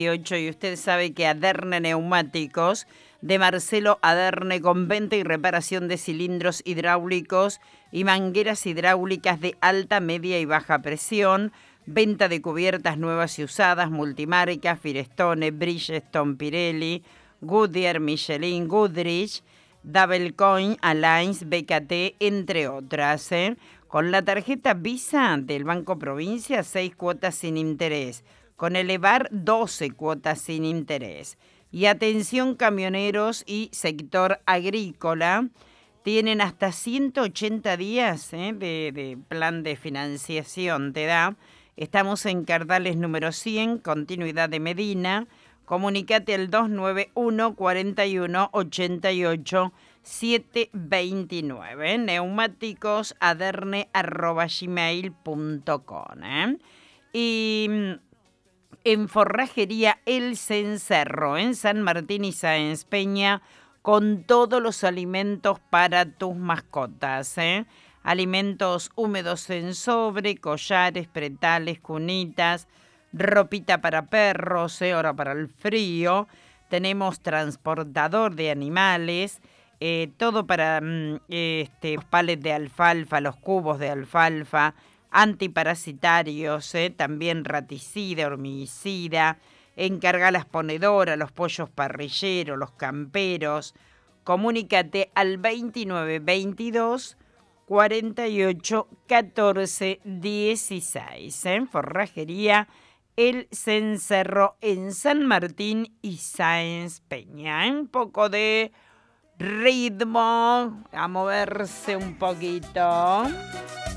Y usted sabe que Aderne Neumáticos, de Marcelo Aderne, con venta y reparación de cilindros hidráulicos y mangueras hidráulicas de alta, media y baja presión, venta de cubiertas nuevas y usadas, multimarcas, Firestone, Bridgestone, Pirelli, Goodyear, Michelin, Goodrich, Double Coin, Alliance, BKT, entre otras. Con la tarjeta Visa del Banco Provincia, 6 cuotas sin interés. Con Elevar, 12 cuotas sin interés. Y atención camioneros y sector agrícola, tienen hasta 180 días de plan de financiación, te da. Estamos en Cardales número 100, continuidad de Medina. Comunicate al 291 41 88 729. Neumáticos aderne@gmail.com. Y en Forrajería El Cencerro, en San Martín y Sáenz Peña, con todos los alimentos para tus mascotas. Alimentos húmedos en sobre, collares, pretales, cunitas, ropita para perros, ahora para el frío. Tenemos transportador de animales, todo para los palets de alfalfa, los cubos de alfalfa, antiparasitarios, también raticida, hormiguicida. Encarga las ponedoras, los pollos parrilleros, los camperos. Comunícate al 2922 48 14 16. En Forrajería El Cencerro, en San Martín y Sáenz Peña. Un poco de ritmo, a moverse un poquito.